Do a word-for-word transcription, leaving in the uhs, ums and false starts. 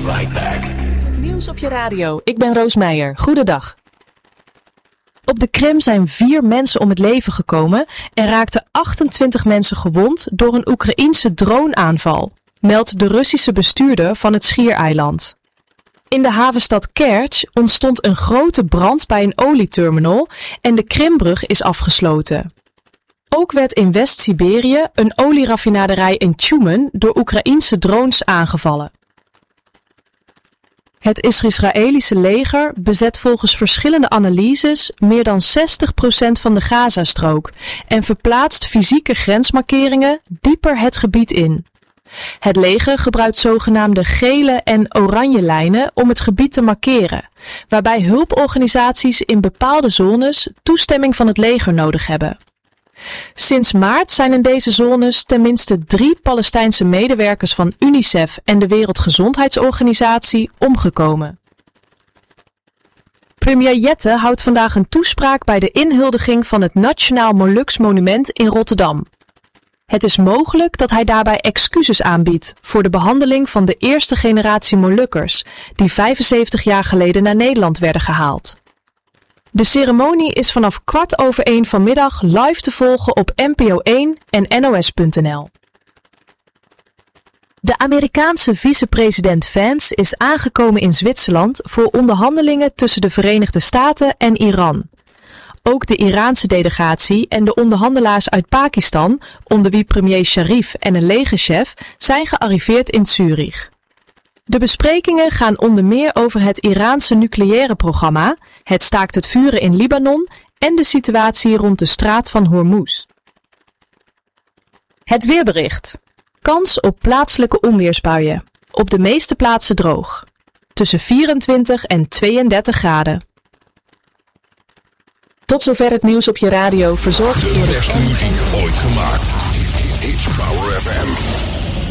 right back. Het is het nieuws op je radio. Ik ben Roos Meijer. Goedendag. Op de Krim zijn vier mensen om het leven gekomen en raakten achtentwintig mensen gewond door een Oekraïense droneaanval, meldt de Russische bestuurder van het schiereiland. In de havenstad Kerch ontstond een grote brand bij een olieterminal en de Krimbrug is afgesloten. Ook werd in West-Siberië een olieraffinaderij in Tjumen door Oekraïense drones aangevallen. Het Israëlische leger bezet volgens verschillende analyses meer dan zestig procent van de Gazastrook en verplaatst fysieke grensmarkeringen dieper het gebied in. Het leger gebruikt zogenaamde gele en oranje lijnen om het gebied te markeren, waarbij hulporganisaties in bepaalde zones toestemming van het leger nodig hebben. Sinds maart zijn in deze zones tenminste drie Palestijnse medewerkers van UNICEF en de Wereldgezondheidsorganisatie omgekomen. Premier Jette houdt vandaag een toespraak bij de inhuldiging van het Nationaal Molukse Monument in Rotterdam. Het is mogelijk dat hij daarbij excuses aanbiedt voor de behandeling van de eerste generatie Molukkers, die vijfenzeventig jaar geleden naar Nederland werden gehaald. De ceremonie is vanaf kwart over één vanmiddag live te volgen op N P O één en N O S punt N L. De Amerikaanse vicepresident Vance is aangekomen in Zwitserland voor onderhandelingen tussen de Verenigde Staten en Iran. Ook de Iraanse delegatie en de onderhandelaars uit Pakistan, onder wie premier Sharif en een legerchef, zijn gearriveerd in Zurich. De besprekingen gaan onder meer over het Iraanse nucleaire programma, het staakt het vuren in Libanon en de situatie rond de straat van Hormuz. Het weerbericht. Kans op plaatselijke onweersbuien. Op de meeste plaatsen droog. Tussen vierentwintig en tweeëndertig graden. Tot zover het nieuws op je radio, verzorgd door De beste muziek